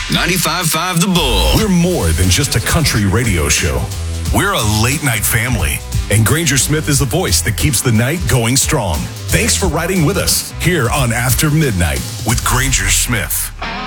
95.5 The Bull. We're more than just a country radio show. We're a late night family. And Granger Smith is the voice that keeps the night going strong. Thanks for riding with us here on After Midnight with Granger Smith.